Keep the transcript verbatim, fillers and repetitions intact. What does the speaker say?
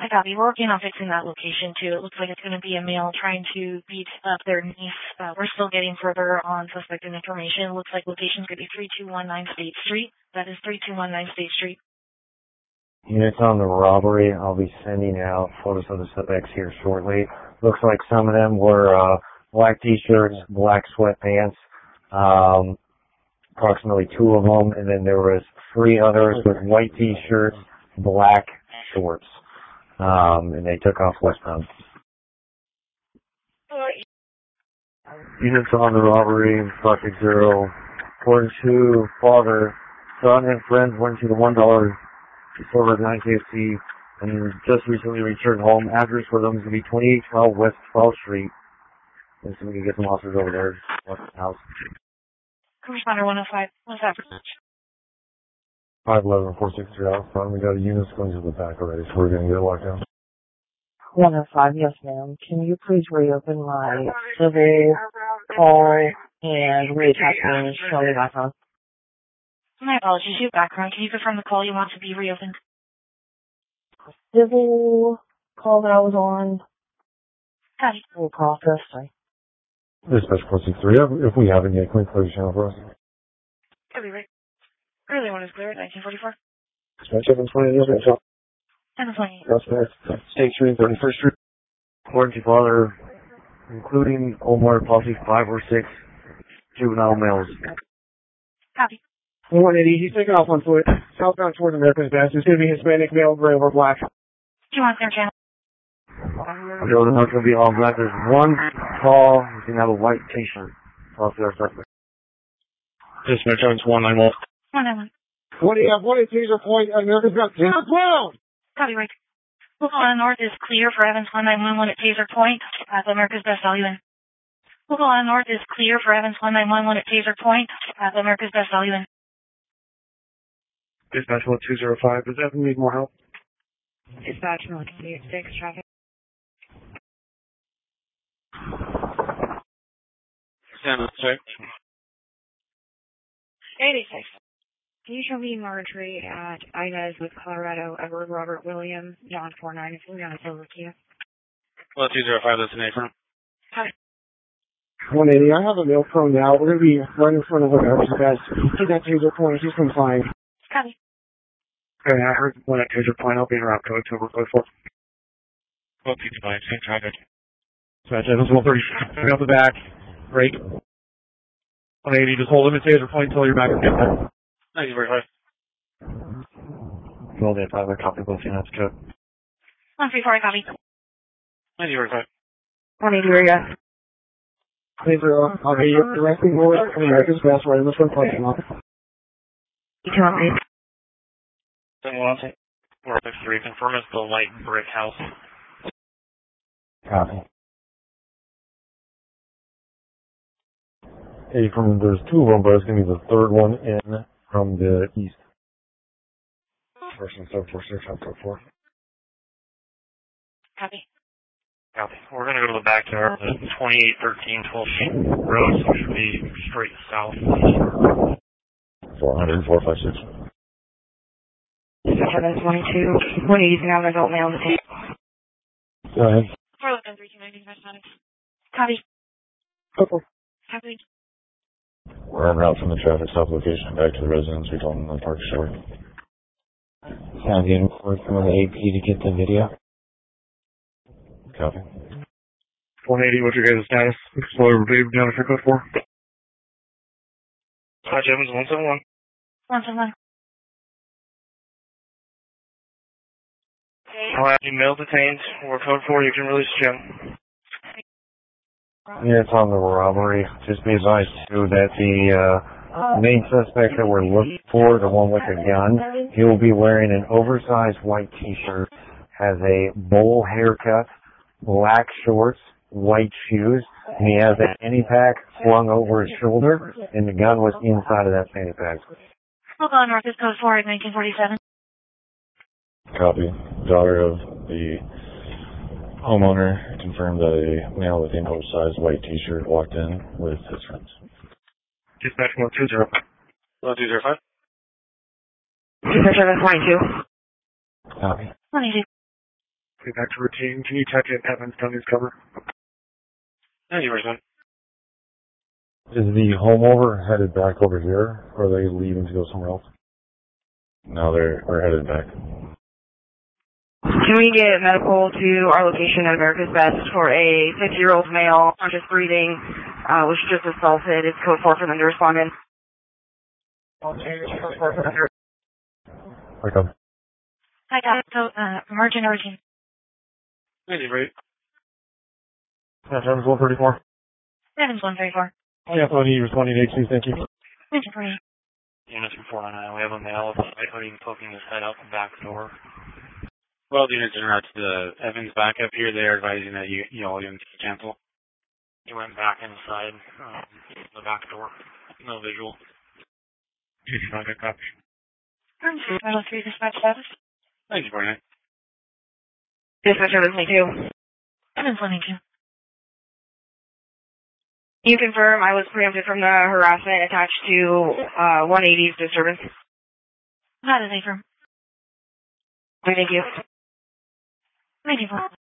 I copy. We're working on fixing that location too. It looks like it's going to be a male trying to beat up their niece. Uh, we're still getting further on suspected information. It looks like location's going to be three two one nine State Street. That is three two one nine State Street. Units on the robbery. I'll be sending out photos of the suspects here shortly. Looks like some of them were uh, black t-shirts, black sweatpants, um, approximately two of them, and then there was three others with white t-shirts, black shorts. Um, and they took off westbound. Units on the robbery, Project Zero. According to father, son, and friends went to the one dollar store at nine K F C and just recently returned home. Address for them is going to be twenty-eight twelve West twelfth Street. And so we can get some officers over there. What's the house? Corresponder one oh five. What's that? five eleven four six three out front. We got a unit going to the back already, so we're going to get locked down. one oh five, yes ma'am. Can you please reopen my civil call and reattach my show me background? My apologies, your background. Can you confirm the call you want to be reopened? Civil call that I was on. Copy. Civil process, sorry. Dispatch four six three, if we haven't yet, can we clear the channel for us? Copy, right. Early one is clear at nineteen forty-four. Dispatch seven twenty, yes, ma'am. seven twenty. State Street, thirty-first Street. According to father, including Omar Posse, five or six juvenile males. Copy. one eighty, he's taking off on foot, southbound towards America's Best. It's going to be Hispanic, male, gray, or black. Do you want their channel? No, it's not going to be all black. There's one tall, he's going to have a white t-shirt. Also, our suspect. Dispatch one nine one. one nine one. What do you have? What is taser point? America's Best. Down, down! Copy, right. Local on North is clear for Evans one nine one one at Taser Point. At America's Best Value Inn. Local on North is clear for Evans one nine one one at Taser Point. At America's Best Value Inn. Dispatch one two zero five. Does Evan need more help? Dispatch one eight six, traffic. Seven six. eighty-six. Can you show me Marjorie at Inez with Colorado, Edward Robert William, John four nine, if we're going to over to you? one two zero five, that's an A-firm. Hi. one eighty, I have a male prone now. We're going to be right in front of America's Best. Take that taser point. He's been fine. Copy. Okay, I heard one at taser point. I'll be in route code to code four. one two five, same traffic. Dispatch Evans one thirty. Pick up the back. Break. one eighty, just hold him at taser point until you're back again. Thank you very much. Well, they have a copy both units, code. one three four, copy. Thank you very much. one eighty, where you at? Taser, I'll be directly north of America's Best right in the front parking lot. You tell me. seven one four six three, confirm it's the light brick house. Copy. Hey, from, there's two of them, but it's going to be the third one in from the east. First and seven four six, I'm code four. Copy. Copy. We're going to go to the backyard, the twenty-eight thirteen twelfth Street Road, so we should be straight south. four hundred, four five six. seven twenty-two. one eighty, now an adult male on the tape. Go ahead. four eleven three two nine five nine. Copy. Okay. Copy. We're en route from the traffic stop location back to the residence. We told them to park short. Sounds good. Working with the A P to get the video. Copy. one eighty, what's your guys' status? Slow babe down to code four. Hi, Evans, one seven one. one seven one. I'll have you male detained. We're code four, you can release Jim. Yeah, it's on the robbery. Just be advised, too, that the uh, main suspect that we're looking for, the one with the gun, he will be wearing an oversized white t-shirt, has a bowl haircut, black shorts, white shoes, and he has an fanny pack slung over his shoulder, and the gun was inside of that fanny pack. Local on North is code four at nineteen forty-seven. Copy. Daughter of the homeowner confirmed that a male with an oversized white t-shirt walked in with his friends. Dispatch one two zero. one two zero five. Dispatch seven twenty-two. Copy. one eighty. Get back to routine. Can you check it? Evans, Tony's cover. ninety percent. Is the homeowner headed back over here, or are they leaving to go somewhere else? No, they're, they're headed back. Can we get medical to our location at America's Best for a fifty-year-old male, conscious breathing, uh, was just assaulted? It's code four for them to respond in. Code four for them to Okay. Hi, Doc. So, uh, margin origin. ninety, right? That's Evans one thirty-four. Evans one thirty-four. Oh, yeah, Tony, responding to H C, thank you. Engine for you. Unit from four nine nine, we have a male with a hooding poking his head out the back door. Well, the units en route to the Evans backup here, they're advising that you, you all units cancel. He went back inside um, the back door. No visual. eighty-five, I copy. Title three dispatch status. ninety forty-nine. dispatch Evans twenty-two. Evans one eighty-two. Can you confirm I was preempted from the harassment attached to uh, one eighty's disturbance? That is a firm. Thank you. ninety-four.